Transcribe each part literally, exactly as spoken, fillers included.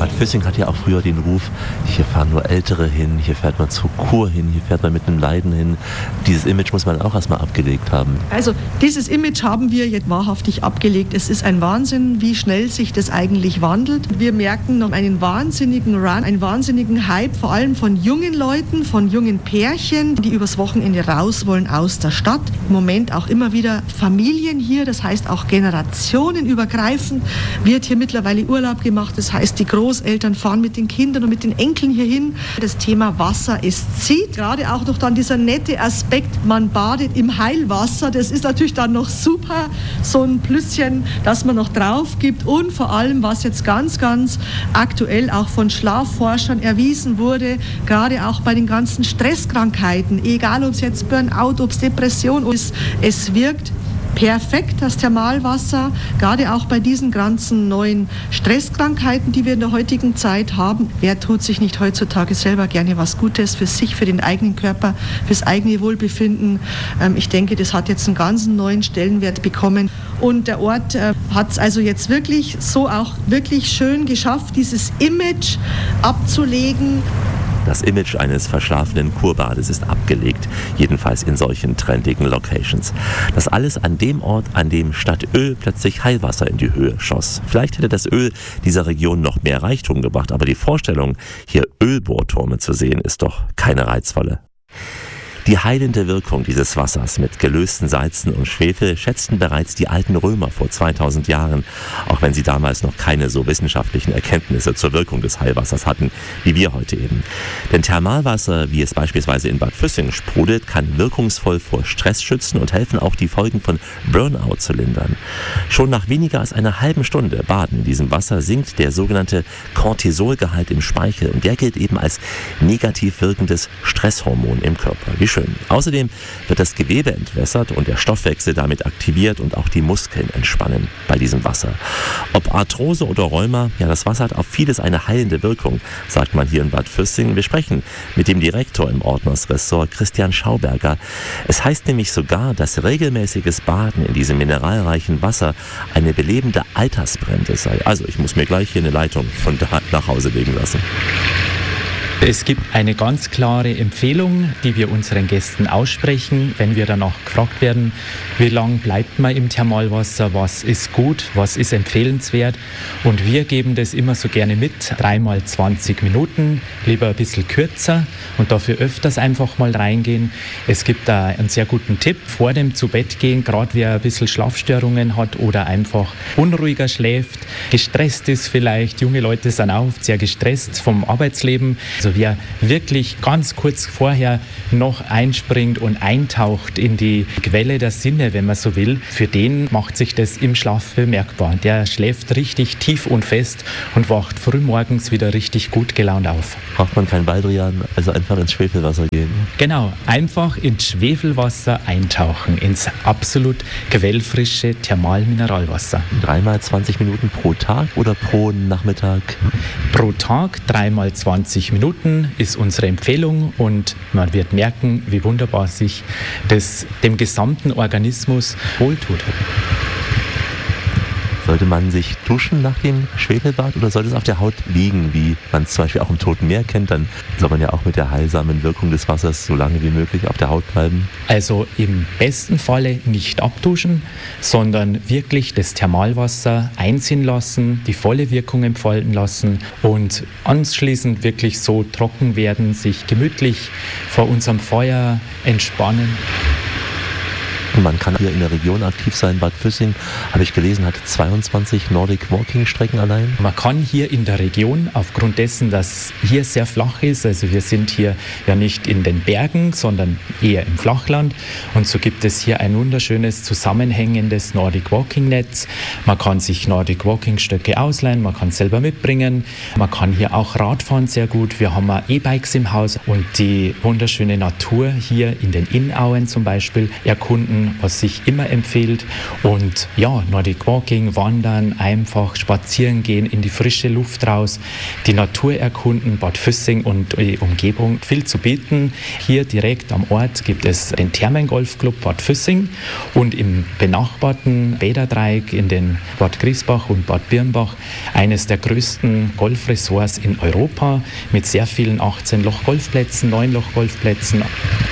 Bad Füssing hat ja auch früher den Ruf, hier fahren nur Ältere hin, hier fährt man zur Kur hin, hier fährt man mit einem Leiden hin. Dieses Image muss man auch erstmal abgelegt haben. Also dieses Image haben wir jetzt wahrhaftig abgelegt. Es ist ein Wahnsinn, wie schnell sich das eigentlich wandelt. Wir merken noch einen wahnsinnigen Run, einen wahnsinnigen Hype, vor allem von jungen Leuten, von jungen Pärchen, die übers Wochenende raus wollen aus der Stadt. Im Moment auch immer wieder Familien hier, das heißt auch generationenübergreifend wird hier mittlerweile Urlaub gemacht. Das heißt, die Großeltern fahren mit den Kindern und mit den Enkeln hier hin. Das Thema Wasser, es zieht. Gerade auch noch dann dieser nette Aspekt, man badet im Heilwasser. Das ist natürlich dann noch super, so ein Plüsschen, das man noch drauf gibt. Und vor allem, was jetzt ganz, ganz aktuell auch von Schlafforschern erwiesen wurde, gerade auch bei den ganzen Stresskrankheiten, egal ob es jetzt Burnout, ob es Depression ist, es wirkt perfekt, das Thermalwasser, gerade auch bei diesen ganzen neuen Stresskrankheiten, die wir in der heutigen Zeit haben. Wer tut sich nicht heutzutage selber gerne was Gutes für sich, für den eigenen Körper, fürs eigene Wohlbefinden? Ähm, ich denke, das hat jetzt einen ganz neuen Stellenwert bekommen. Und der Ort äh, hat es also jetzt wirklich so auch wirklich schön geschafft, dieses Image abzulegen. Das Image eines verschlafenen Kurbades ist abgelegt, jedenfalls in solchen trendigen Locations. Das alles an dem Ort, an dem statt Öl plötzlich Heilwasser in die Höhe schoss. Vielleicht hätte das Öl dieser Region noch mehr Reichtum gebracht, aber die Vorstellung, hier Ölbohrturme zu sehen, ist doch keine reizvolle. Die heilende Wirkung dieses Wassers mit gelösten Salzen und Schwefel schätzten bereits die alten Römer vor zweitausend Jahren, auch wenn sie damals noch keine so wissenschaftlichen Erkenntnisse zur Wirkung des Heilwassers hatten, wie wir heute eben. Denn Thermalwasser, wie es beispielsweise in Bad Füssing sprudelt, kann wirkungsvoll vor Stress schützen und helfen auch die Folgen von Burnout zu lindern. Schon nach weniger als einer halben Stunde Baden in diesem Wasser sinkt der sogenannte Cortisolgehalt im Speichel und der gilt eben als negativ wirkendes Stresshormon im Körper. Wie schön. Außerdem wird das Gewebe entwässert und der Stoffwechsel damit aktiviert und auch die Muskeln entspannen bei diesem Wasser. Ob Arthrose oder Rheuma, ja, das Wasser hat auf vieles eine heilende Wirkung, sagt man hier in Bad Füssing. Wir sprechen mit dem Direktor im Ordnersressort, Christian Schauberger. Es heißt nämlich sogar, dass regelmäßiges Baden in diesem mineralreichen Wasser eine belebende Altersbremse sei. Also ich muss mir gleich hier eine Leitung von da nach Hause legen lassen. Es gibt eine ganz klare Empfehlung, die wir unseren Gästen aussprechen, wenn wir danach gefragt werden, wie lange bleibt man im Thermalwasser, was ist gut, was ist empfehlenswert. Und wir geben das immer so gerne mit, dreimal zwanzig Minuten, lieber ein bisschen kürzer und dafür öfters einfach mal reingehen. Es gibt da einen sehr guten Tipp, vor dem Zubettgehen, gerade wer ein bisschen Schlafstörungen hat oder einfach unruhiger schläft, gestresst ist vielleicht, junge Leute sind auch sehr gestresst vom Arbeitsleben. Also wer wirklich ganz kurz vorher noch einspringt und eintaucht in die Quelle der Sinne, wenn man so will, für den macht sich das im Schlaf bemerkbar. Der schläft richtig tief und fest und wacht frühmorgens wieder richtig gut gelaunt auf. Braucht man kein Baldrian, also einfach ins Schwefelwasser gehen? Genau, einfach ins Schwefelwasser eintauchen, ins absolut quellfrische Thermalmineralwasser. Dreimal zwanzig Minuten pro Tag oder pro Nachmittag? Pro Tag dreimal zwanzig Minuten ist unsere Empfehlung und man wird merken, wie wunderbar sich das dem gesamten Organismus wohltut. Sollte man sich duschen nach dem Schwefelbad oder sollte es auf der Haut liegen, wie man es zum Beispiel auch im Toten Meer kennt? Dann soll man ja auch mit der heilsamen Wirkung des Wassers so lange wie möglich auf der Haut bleiben. Also im besten Falle nicht abduschen, sondern wirklich das Thermalwasser einziehen lassen, die volle Wirkung entfalten lassen und anschließend wirklich so trocken werden, sich gemütlich vor unserem Feuer entspannen. Man kann hier in der Region aktiv sein. Bad Füssing, habe ich gelesen, hat zweiundzwanzig Nordic Walking Strecken allein. Man kann hier in der Region, aufgrund dessen, dass hier sehr flach ist, also wir sind hier ja nicht in den Bergen, sondern eher im Flachland und so gibt es hier ein wunderschönes zusammenhängendes Nordic Walking Netz. Man kann sich Nordic Walking Stöcke ausleihen, man kann selber mitbringen. Man kann hier auch Radfahren sehr gut. Wir haben auch E-Bikes im Haus und die wunderschöne Natur hier in den Innauen zum Beispiel erkunden. tun, was sich immer empfiehlt. Und ja, Nordic Walking, Wandern, einfach spazieren gehen, in die frische Luft raus, die Natur erkunden, Bad Füssing und die Umgebung. Viel zu bieten. Hier direkt am Ort gibt es den Thermengolfclub Bad Füssing und im benachbarten Bäderdreieck in den Bad Griesbach und Bad Birnbach eines der größten Golfresorts in Europa mit sehr vielen achtzehn Loch Golfplätzen, neun Loch Golfplätzen.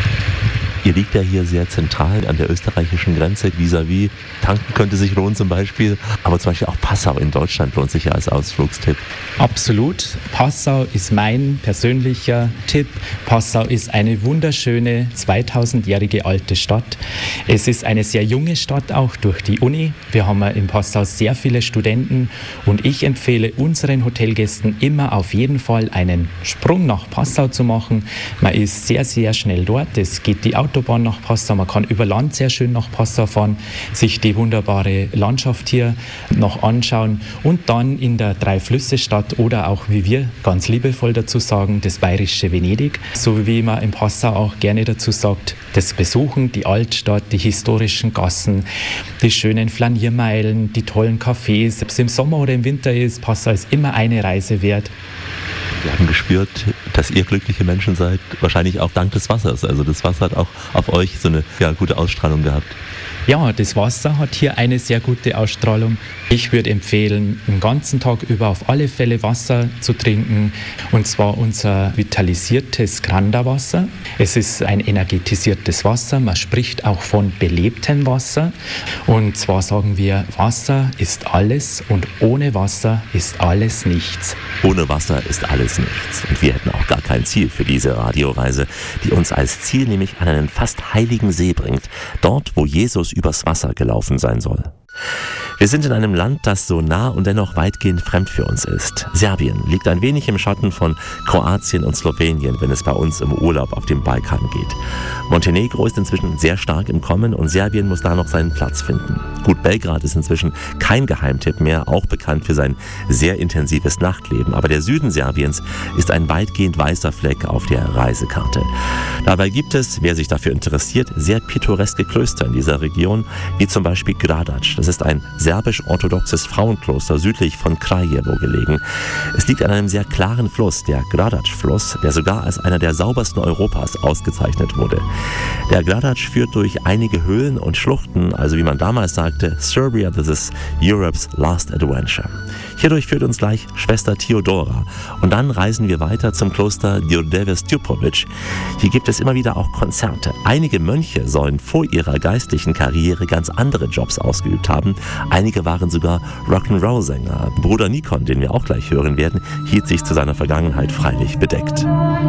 Ihr liegt ja hier sehr zentral an der österreichischen Grenze, vis-à-vis. Tanken könnte sich lohnen zum Beispiel, aber zum Beispiel auch Passau in Deutschland lohnt sich ja als Ausflugstipp. Absolut. Passau ist mein persönlicher Tipp. Passau ist eine wunderschöne, zweitausendjährige alte Stadt. Es ist eine sehr junge Stadt auch durch die Uni. Wir haben in Passau sehr viele Studenten und ich empfehle unseren Hotelgästen immer auf jeden Fall einen Sprung nach Passau zu machen. Man ist sehr, sehr schnell dort. Es geht die Autobahn nach Passau. Man kann über Land sehr schön nach Passau fahren, sich die wunderbare Landschaft hier noch anschauen und dann in der Drei-Flüsse-Stadt oder auch, wie wir ganz liebevoll dazu sagen, das bayerische Venedig, so wie man in Passau auch gerne dazu sagt, das Besuchen, die Altstadt, die historischen Gassen, die schönen Flaniermeilen, die tollen Cafés. Ob es im Sommer oder im Winter ist, Passau ist immer eine Reise wert. Wir haben gespürt, dass ihr glückliche Menschen seid, wahrscheinlich auch dank des Wassers. Also das Wasser hat auch auf euch so eine ja, gute Ausstrahlung gehabt. Ja, das Wasser hat hier eine sehr gute Ausstrahlung. Ich würde empfehlen, den ganzen Tag über auf alle Fälle Wasser zu trinken. Und zwar unser vitalisiertes Granda-Wasser. Es ist ein energetisiertes Wasser. Man spricht auch von belebtem Wasser. Und zwar sagen wir, Wasser ist alles und ohne Wasser ist alles nichts. Ohne Wasser ist alles nichts. Und wir hätten auch gar kein Ziel für diese Radioreise, die uns als Ziel nämlich an einen fast heiligen See bringt. Dort, wo Jesus übers Wasser gelaufen sein soll. Wir sind in einem Land, das so nah und dennoch weitgehend fremd für uns ist. Serbien liegt ein wenig im Schatten von Kroatien und Slowenien, wenn es bei uns im Urlaub auf dem Balkan geht. Montenegro ist inzwischen sehr stark im Kommen und Serbien muss da noch seinen Platz finden. Gut, Belgrad ist inzwischen kein Geheimtipp mehr, auch bekannt für sein sehr intensives Nachtleben. Aber der Süden Serbiens ist ein weitgehend weißer Fleck auf der Reisekarte. Dabei gibt es, wer sich dafür interessiert, sehr pittoreske Klöster in dieser Region, wie zum Beispiel Gradac. Das ist ein serbisch-orthodoxes Frauenkloster südlich von Kraljevo gelegen. Es liegt an einem sehr klaren Fluss, der Gradac-Fluss, der sogar als einer der saubersten Europas ausgezeichnet wurde. Der Gradac führt durch einige Höhlen und Schluchten, also wie man damals sagte, Serbia, this is Europe's last adventure. Hierdurch führt uns gleich Schwester Theodora und dann reisen wir weiter zum Kloster Đurđeva Stuporović. Hier gibt es immer wieder auch Konzerte. Einige Mönche sollen vor ihrer geistlichen Karriere ganz andere Jobs ausgeübt haben. Einige waren sogar Rock'n'Roll-Sänger. Bruder Nikon, den wir auch gleich hören werden, hielt sich zu seiner Vergangenheit freilich bedeckt.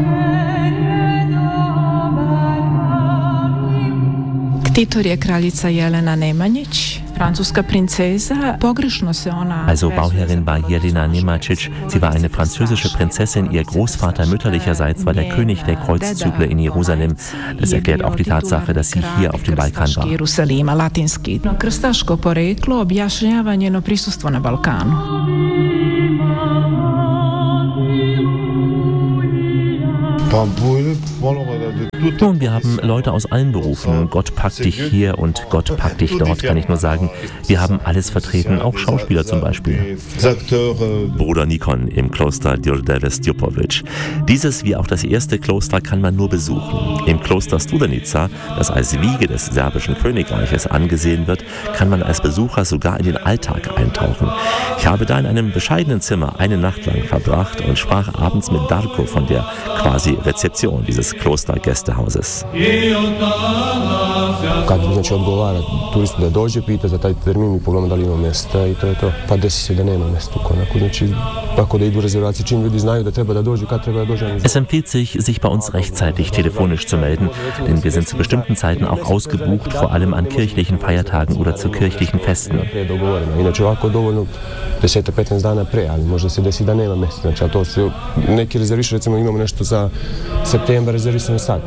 Ktitor je kraljica Jelena Nemanjić, francuska Prinzessin. Pogrešno se ona. Also Bauherrin war Jelena Nemanjić. Sie war eine französische Prinzessin. Ihr Großvater mütterlicherseits war der König der Kreuzzügler in Jerusalem. Das erklärt auch die Tatsache, dass sie hier auf dem Balkan war. Jerusalima, latinski. Krstaško poreklo objašnjava njeno prisustvo na Balkanu. Nun, wir haben Leute aus allen Berufen. Gott packt dich hier und Gott packt dich dort, kann ich nur sagen. Wir haben alles vertreten, auch Schauspieler zum Beispiel. Bruder Nikon im Kloster Đurđeva Stuporović. Dieses wie auch das erste Kloster kann man nur besuchen. Im Kloster Studenica, das als Wiege des serbischen Königreiches angesehen wird, kann man als Besucher sogar in den Alltag eintauchen. Ich habe da in einem bescheidenen Zimmer eine Nacht lang verbracht und sprach abends mit Darko von der quasi Rezeption dieses Klostergästehauses. Kad znači odgovara turistu da dođe, pita za taj termin, mi pogledamo da li ima mjesta i to je to. Pa desi se da nema mjesta u konaku. Znači, tako da idu rezervacije, čim ljudi znaju da treba da dođu, kad treba da dođu. Es empfiehlt sich, sich bei uns rechtzeitig telefonisch zu melden, denn wir sind zu bestimmten Zeiten auch ausgebucht, vor allem an kirchlichen Feiertagen oder zu kirchlichen Festen. Inače ovako dovoljno deset do petnaest dana pre, ali možda se desi da nema mjesta. Znači, ali to se neki rezervišu, recimo imamo nešto za septembar rezervisano sad.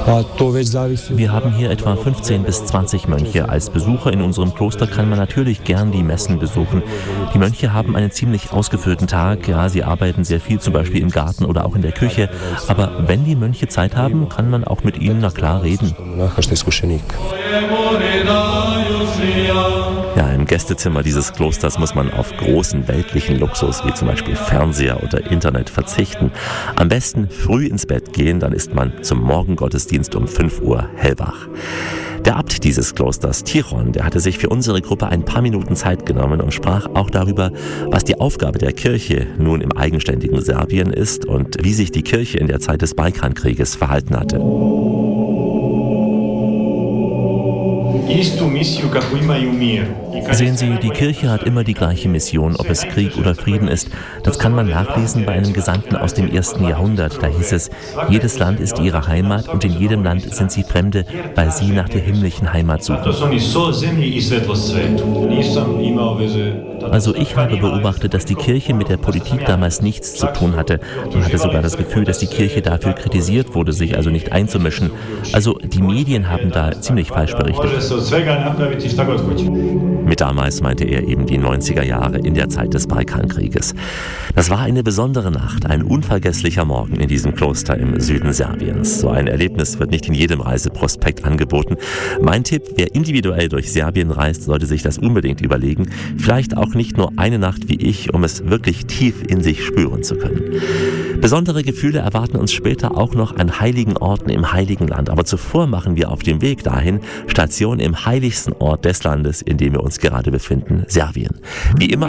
Wir haben hier etwa fünfzehn bis zwanzig Mönche. Als Besucher in unserem Kloster kann man natürlich gern die Messen besuchen. Die Mönche haben einen ziemlich ausgefüllten Tag. Ja, sie arbeiten sehr viel, zum Beispiel im Garten oder auch in der Küche. Aber wenn die Mönche Zeit haben, kann man auch mit ihnen, na klar, reden. Ja, im Gästezimmer dieses Klosters muss man auf großen weltlichen Luxus wie zum Beispiel Fernseher oder Internet verzichten. Am besten früh ins Bett gehen, dann ist man zum Morgengottesdienst um fünf Uhr hellwach. Der Abt dieses Klosters, Tichon, der hatte sich für unsere Gruppe ein paar Minuten Zeit genommen und sprach auch darüber, was die Aufgabe der Kirche nun im eigenständigen Serbien ist und wie sich die Kirche in der Zeit des Balkankrieges verhalten hatte. Sehen Sie, die Kirche hat immer die gleiche Mission, ob es Krieg oder Frieden ist. Das kann man nachlesen bei einem Gesandten aus dem ersten Jahrhundert. Da hieß es, jedes Land ist ihre Heimat und in jedem Land sind sie Fremde, weil sie nach der himmlischen Heimat suchen. Also ich habe beobachtet, dass die Kirche mit der Politik damals nichts zu tun hatte. Man hatte sogar das Gefühl, dass die Kirche dafür kritisiert wurde, sich also nicht einzumischen. Also die Medien haben da ziemlich falsch berichtet. Mit damals meinte er eben die neunziger Jahre in der Zeit des Balkankrieges. Das war eine besondere Nacht, ein unvergesslicher Morgen in diesem Kloster im Süden Serbiens. So ein Erlebnis wird nicht in jedem Reiseprospekt angeboten. Mein Tipp, wer individuell durch Serbien reist, sollte sich das unbedingt überlegen. Vielleicht auch nicht nur eine Nacht wie ich, um es wirklich tief in sich spüren zu können. Besondere Gefühle erwarten uns später auch noch an heiligen Orten im Heiligen Land. Aber zuvor machen wir auf dem Weg dahin Station im heiligsten Ort des Landes, in dem wir uns gerade befinden, Serbien. Wie immer